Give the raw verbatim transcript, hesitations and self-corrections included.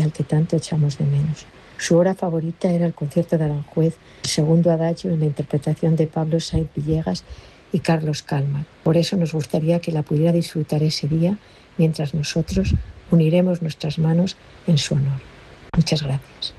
al que tanto echamos de menos. Su hora favorita era el concierto de Aranjuez, el segundo adagio en la interpretación de Pablo Sáenz Villegas y Carlos Calmar. Por eso nos gustaría que la pudiera disfrutar ese día, mientras nosotros uniremos nuestras manos en su honor. Muchas gracias.